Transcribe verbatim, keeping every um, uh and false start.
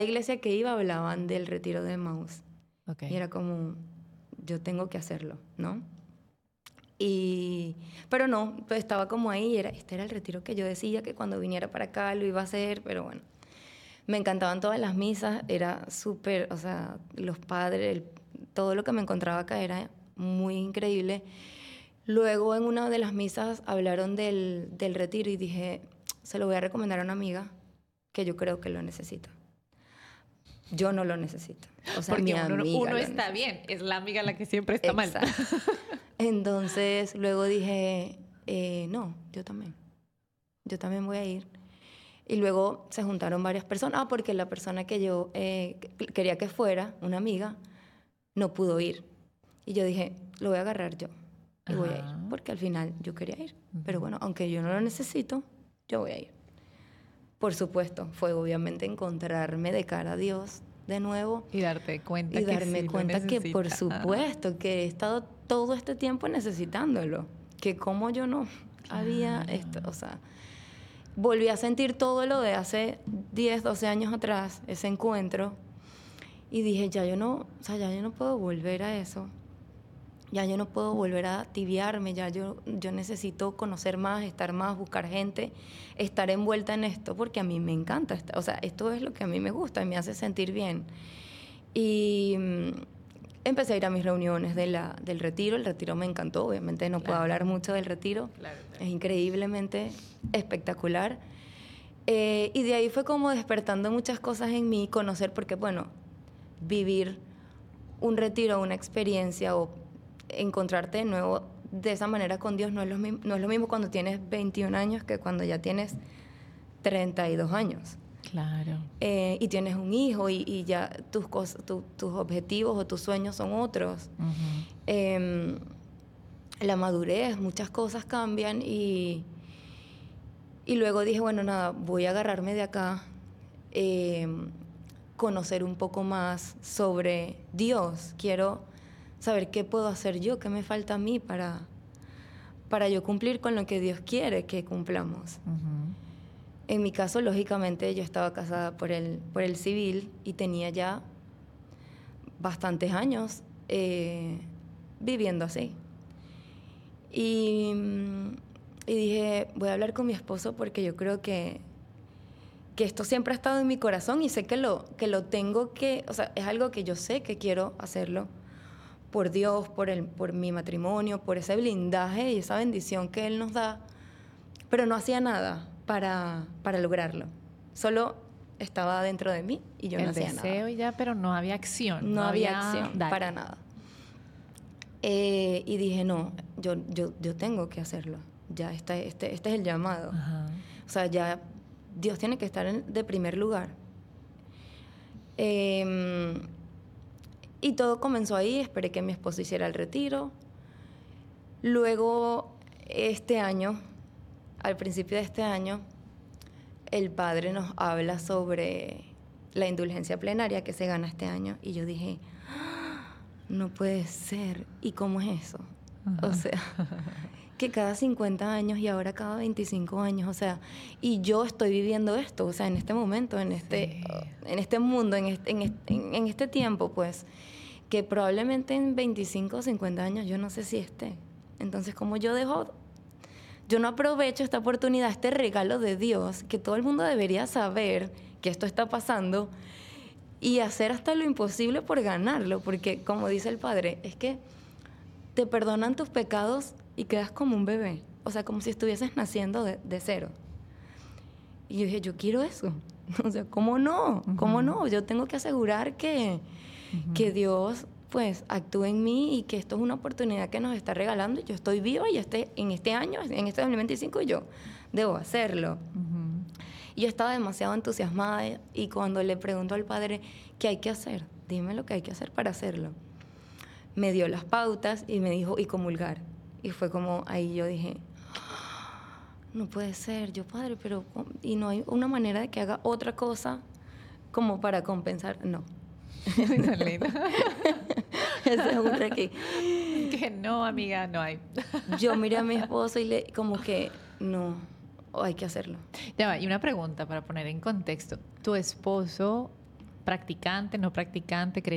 iglesia que iba hablaban del retiro de Emmaús. Okay. Y era como, yo tengo que hacerlo, ¿no? Y, pero no, pues estaba como ahí, era, este era el retiro que yo decía que cuando viniera para acá lo iba a hacer, pero bueno. Me encantaban todas las misas, era súper, o sea, los padres, el, todo lo que me encontraba acá era muy increíble. Luego en una de las misas hablaron del, del retiro y dije, se lo voy a recomendar a una amiga que yo creo que lo necesita. Yo no lo necesito. O sea, Porque mi uno, amiga uno lo está necesita. bien, es la amiga la que siempre está mal. Exacto. Entonces, luego dije, eh, no, yo también. Yo también voy a ir. Y luego se juntaron varias personas. Ah, porque la persona que yo eh, quería que fuera, una amiga, no pudo ir. Y yo dije, lo voy a agarrar yo. Y voy a ir. Ajá. Porque al final yo quería ir. Pero bueno, aunque yo no lo necesito, yo voy a ir. Por supuesto, fue obviamente encontrarme de cara a Dios de nuevo. Y darte cuenta Y que darme sí lo cuenta que, por necesita. supuesto, que he estado todo este tiempo necesitándolo. Que como yo no había esto, o sea, volví a sentir todo lo de hace diez, doce años atrás, ese encuentro, y dije, ya yo no, o sea, ya yo no puedo volver a eso. Ya yo no puedo volver a tibiarme, ya yo, yo necesito conocer más, estar más, buscar gente, estar envuelta en esto, porque a mí me encanta, esta- o sea, esto es lo que a mí me gusta, me hace sentir bien. Y mm, empecé a ir a mis reuniones de la, del retiro, el retiro me encantó, obviamente no puedo Claro. hablar mucho del retiro, Claro, claro. es increíblemente espectacular. Eh, y de ahí fue como despertando muchas cosas en mí, conocer, porque bueno, vivir un retiro, una experiencia o encontrarte de nuevo de esa manera con Dios no es lo mismo, no es lo mismo cuando tienes veintiún años que cuando ya tienes treinta y dos años. Claro. Eh, y tienes un hijo y, y ya tus, cosas, tu, tus objetivos o tus sueños son otros. Uh-huh. Eh, la madurez, muchas cosas cambian y, y luego dije, bueno, nada, voy a agarrarme de acá, eh, conocer un poco más sobre Dios. Quiero saber qué puedo hacer yo, qué me falta a mí para, para yo cumplir con lo que Dios quiere que cumplamos. Uh-huh. En mi caso, lógicamente, yo estaba casada por el, por el civil y tenía ya bastantes años eh, viviendo así. Y, y dije, voy a hablar con mi esposo porque yo creo que, que esto siempre ha estado en mi corazón y sé que lo, que lo tengo que, o sea, es algo que yo sé que quiero hacerlo por Dios, por, el, por mi matrimonio, por ese blindaje y esa bendición que Él nos da, pero no hacía nada para, para lograrlo. Solo estaba dentro de mí y yo El no hacía nada. El deseo y ya, pero no había acción. No, No, había, había acción, Dale. para nada. Eh, y dije, no, yo, yo, yo tengo que hacerlo. Ya está, este, este es el llamado. Ajá. O sea, ya Dios tiene que estar en, de primer lugar. Eh, y todo comenzó ahí, esperé que mi esposo hiciera el retiro. Luego, este año, al principio de este año, el padre nos habla sobre la indulgencia plenaria que se gana este año. Y yo dije, ¡ah! No puede ser. ¿Y cómo es eso? Ajá. O sea, que cada cincuenta años y ahora cada veinticinco años, o sea, y yo estoy viviendo esto, o sea, en este momento, en este, Sí. en este mundo, en este, en, este, en este tiempo, pues, que probablemente en veinticinco o cincuenta años yo no sé si esté. Entonces, como yo dejo, yo no aprovecho esta oportunidad, este regalo de Dios, que todo el mundo debería saber que esto está pasando y hacer hasta lo imposible por ganarlo, porque como dice el Padre, es que te perdonan tus pecados y quedas como un bebé, o sea, como si estuvieses naciendo de, de cero. Y yo dije, yo quiero eso. O sea, ¿cómo no? ¿Cómo Uh-huh. no? Yo tengo que asegurar que, uh-huh. que Dios pues actúe en mí y que esto es una oportunidad que nos está regalando y yo estoy viva y este, en este año, en este dos mil veinticinco yo debo hacerlo. Uh-huh. Y yo estaba demasiado entusiasmada y cuando le pregunto al Padre, ¿qué hay que hacer? Dime lo que hay que hacer para hacerlo. Me dio las pautas y me dijo, y comulgar. Y fue como, ahí yo dije, no puede ser, yo Padre, pero y no hay una manera de que haga otra cosa como para compensar. No. Tan linda. Ese es un aquí. Que no, amiga, no hay. Yo miré a mi esposo y le como que no, hay que hacerlo. Ya va, y una pregunta para poner en contexto. ¿Tu esposo Practicante, no practicante,